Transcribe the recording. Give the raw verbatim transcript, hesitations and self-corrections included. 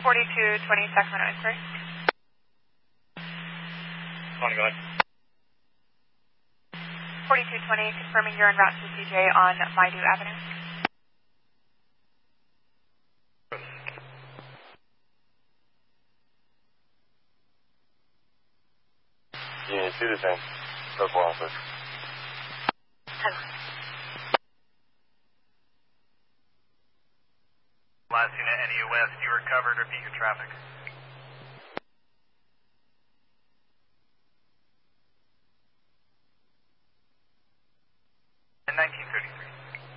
forty-two twenty Sacramento Inquiry. twenty, go ahead. forty-two twenty, confirming you're en route to C J on Maidu Avenue. Union Citizen, Purple Office. Last unit, N E West, you recovered, repeat your traffic.